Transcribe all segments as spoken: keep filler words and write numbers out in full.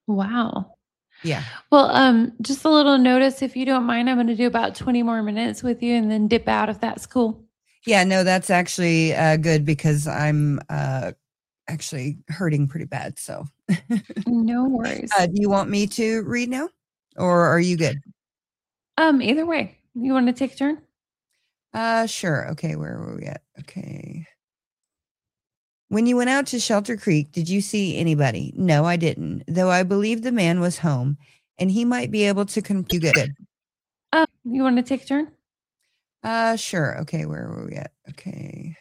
Wow. Yeah. Well, um, just a little notice, if you don't mind, I'm gonna do about twenty more minutes with you and then dip out if that's cool. Yeah, no, that's actually, uh, good because I'm, uh, actually hurting pretty bad, so. No Uh, worries. do you want me to read now, or are you good? Um, either way. You wanna take a turn? Uh, sure. Okay, where were we at? Okay. When you went out to Shelter Creek, did you see anybody? No, I didn't, though I believe the man was home, and he might be able to conf you good. Uh, you wanna take a turn? Uh, sure. Okay, where were we at? Okay.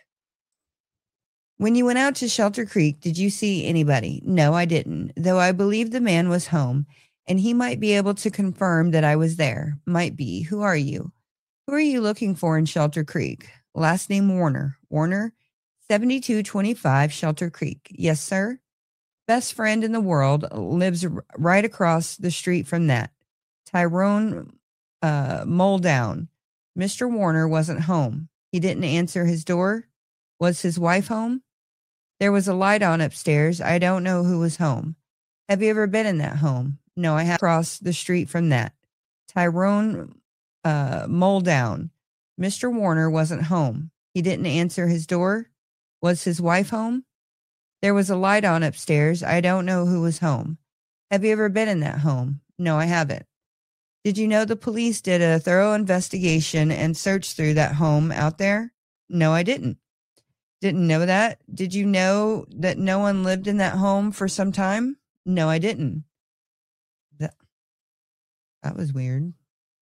When you went out to Shelter Creek, did you see anybody? No, I didn't, though I believe the man was home, and he might be able to confirm that I was there. Might be. Who are you? Who are you looking for in Shelter Creek? Last name Warner. Warner, seventy-two twenty-five Shelter Creek. Yes, sir. Best friend in the world lives r- right across the street from that. Tyrone uh, Moldown. Mister Warner wasn't home. He didn't answer his door. Was his wife home? There was a light on upstairs. I don't know who was home. Have you ever been in that home? No, I have across the street from that. Tyrone uh, Moldown. Mister Warner wasn't home. He didn't answer his door. Was his wife home? There was a light on upstairs. I don't know who was home. Have you ever been in that home? No, I haven't. Did you know the police did a thorough investigation and search through that home out there? No, I didn't. Didn't know that. Did you know that no one lived in that home for some time? No, I didn't. That, that was weird.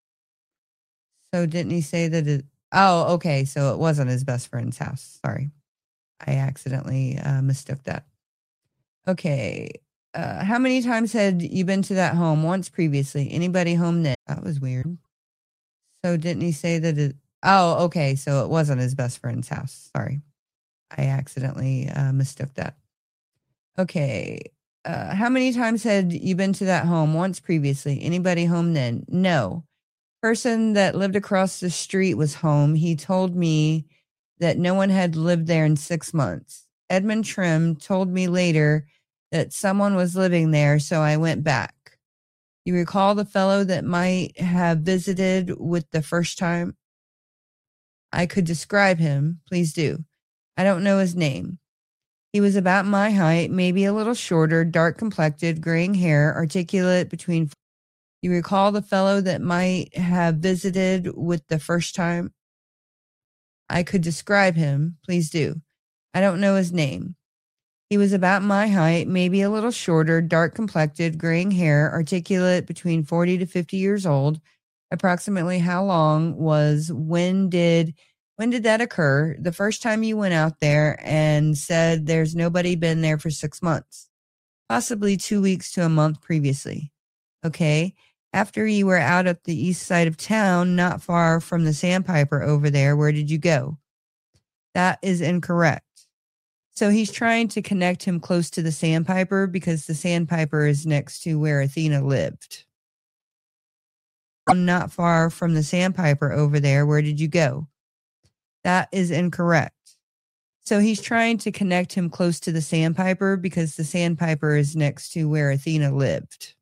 So didn't he say that it, oh, okay. So it wasn't his best friend's house. Sorry. I accidentally uh, mistook that. Okay. Uh, how many times had you been to that home? Once previously. Anybody home then? That was weird. So didn't he say that it, oh, okay. So it wasn't his best friend's house. Sorry. I accidentally uh, mistook that. Okay. Uh, how many times had you been to that home? Once previously. Anybody home then? No. Person that lived across the street was home. He told me that no one had lived there in six months. Edmund Trim told me later that someone was living there, so I went back. You recall the fellow that might have visited with the first time? I could describe him. Please do. I don't know his name. He was about my height, maybe a little shorter, dark complected, graying hair, articulate between. You recall the fellow that might have visited with the first time? I could describe him. Please do. I don't know his name. He was about my height, maybe a little shorter, dark complected, graying hair, articulate between forty to fifty years old. Approximately how long was, when did, when did that occur? The first time you went out there and said there's nobody been there for six months, possibly two weeks to a month previously. Okay. After you were out at the east side of town, not far from the Sandpiper over there, where did you go? That is incorrect. So he's trying to connect him close to the Sandpiper because the Sandpiper is next to where Athena lived. Not far from the Sandpiper over there, where did you go? That is incorrect. So he's trying to connect him close to the Sandpiper because the Sandpiper is next to where Athena lived.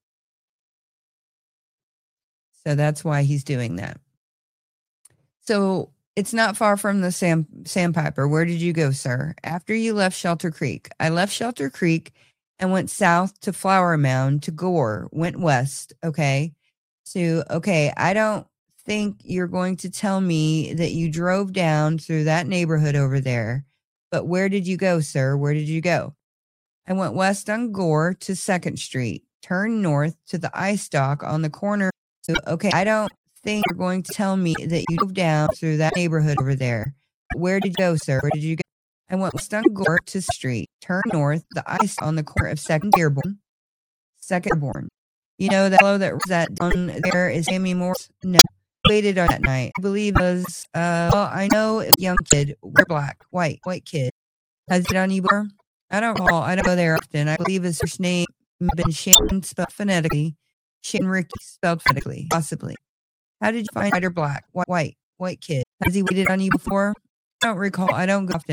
So that's why he's doing that. So it's not far from the Sand, Sandpiper. Where did you go, sir? After you left Shelter Creek. I left Shelter Creek and went south to Flower Mound to Gore, went west, okay? To, okay, I don't think you're going to tell me that you drove down through that neighborhood over there. But where did you go, sir? Where did you go? I went west on Gore to second Street, turned north to the ice dock on the corner. So, okay, I don't think you're going to tell me that you drove down through that neighborhood over there. Where did you go, sir? Where did you go? I went west on Gore to Street, turned north, the ice on the corner of Second Dearborn. Second Dearborn. You know that fellow that was that down there is Sammy Morse? No. Waited on that night. I believe it was, uh, well, I know it was a young kid, black, white, white kid. Has it on you before? I don't recall. I don't go there often. I believe his first name may have been Shane, spelled phonetically. Shane Ricky, spelled phonetically, possibly. How did you find white or black? White, white, white kid. Has he waited on you before? I don't recall. I don't go often.